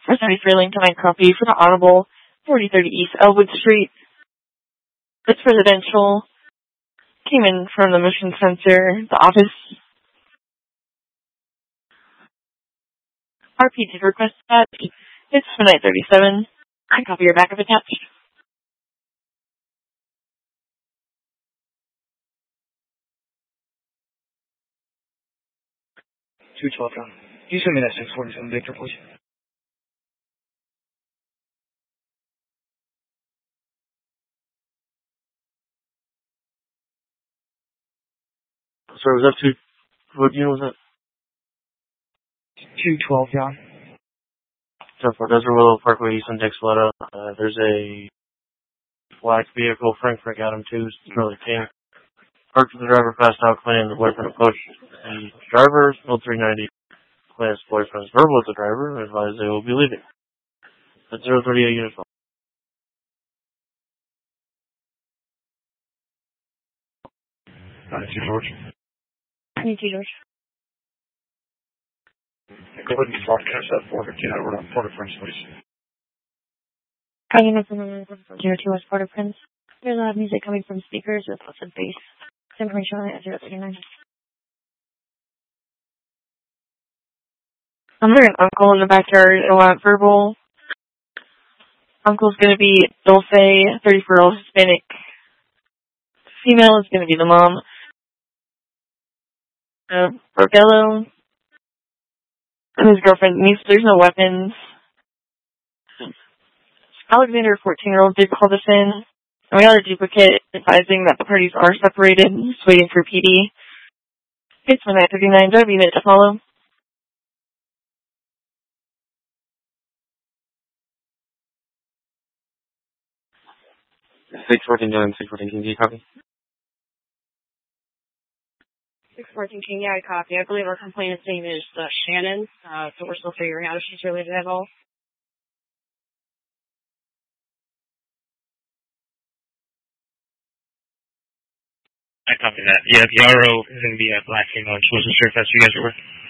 for 33 Lincoln, I copy for the Audible, 4030 East Elwood Street. It's residential. Came in from the motion sensor, the office. RPD request that. It's for 937. I copy your backup attached. 212, John. Can you send me that 647 Victor, please? Sorry, was that what unit was that? 212, John. Jennifer, Desert Willow Parkway, East in Dixletta. There's a black vehicle, Frank Adam 2, Charlie King. Parked with the driver, passed out, claiming the boyfriend approached the driver, spilled 390. Claims boyfriend is verbal with the driver and advised they will be leaving. At 038 unit 12. 92, George. 92, George. Go ahead and broadcast that forward again over on Port-au-Prince, please. Calling in from 02 West Port-au-Prince. There's a lot of music coming from speakers with lots of bass. Information on it at 039. I'm hearing an uncle in the backyard. I want verbal. Uncle's going to be Dulce, 34-year-old Hispanic female is going to be the mom. Borgello, his girlfriend, there's no weapons. Alexander, 14-year-old, did call this in. And we got a duplicate advising that the parties are separated, just waiting for PD. It's 939, do I have a unit to follow? Six 614 King, do you copy? 614 King, yeah, I copy. I believe our complainant's name is Shannon, so we're still figuring out if she's related at all. I copy that. Yeah, the RO is going to be a black female. I wasn't sure if that's who you guys are with.